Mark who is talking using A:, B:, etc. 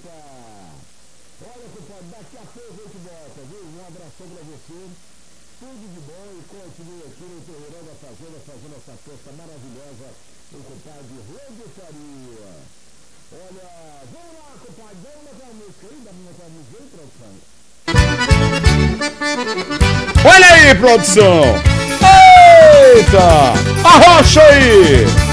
A: Olha, compadre, daqui a pouco eu te boto, viu? Um abração pra você. Tudo de bom e continue aqui no Terreirão da Fazenda fazendo essa festa maravilhosa. O compadre Rodrigo Faria. Olha, vamos lá, compadre, vamos botar a música aí, dá pra botar a música aí, produção?
B: Olha aí, produção! Eita! Arrocha aí!